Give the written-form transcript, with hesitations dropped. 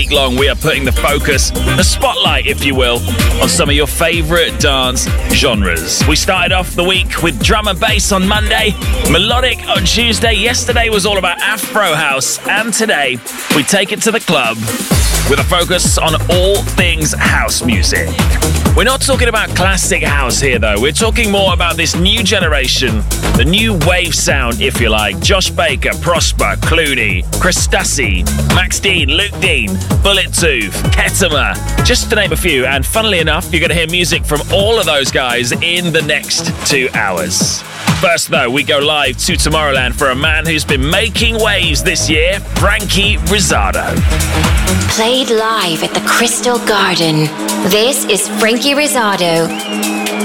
week long, we are putting the focus, the spotlight, if you will, on some of your favourite dance genres. We started off the week with drum and bass on Monday, melodic on Tuesday. Yesterday was all about Afro House, and today we take it to the club with a focus on all things house music. We're not talking about classic house here, though. We're talking more about this new generation, the new wave sound, if you like. Josh Baker, Prosper, Clooney, Chris Stassi, Max Dean, Luke Dean, Bullet Tooth, Ketama, just to name a few. And funnily enough, you're going to hear music from all of those guys in the next 2 hours. First, though, we go live to Tomorrowland for a man who's been making waves this year, Frankie Rizardo. Played live at the Crystal Garden. This is Frankie Rizardo.